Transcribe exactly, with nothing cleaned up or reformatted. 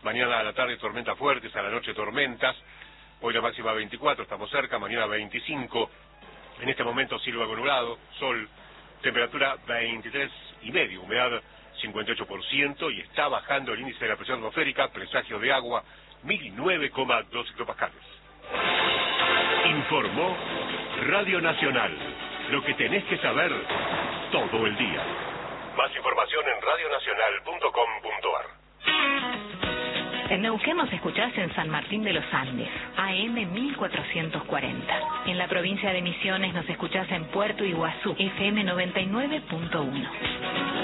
mañana a la tarde tormentas fuertes, a la noche tormentas. Hoy la máxima veinticuatro, estamos cerca, mañana veinticinco. En este momento cielo algo nublado, sol, temperatura veintitrés y medio, humedad cincuenta y ocho por ciento y está bajando el índice de la presión atmosférica, presagio de agua, mil nueve coma dos hectopascales. Informó Radio Nacional. Lo que tenés que saber todo el día. Más información en radio nacional punto com punto a r. En Neuquén nos escuchás en San Martín de los Andes, A M mil cuatrocientos cuarenta. En la provincia de Misiones nos escuchás en Puerto Iguazú, F M noventa y nueve punto uno.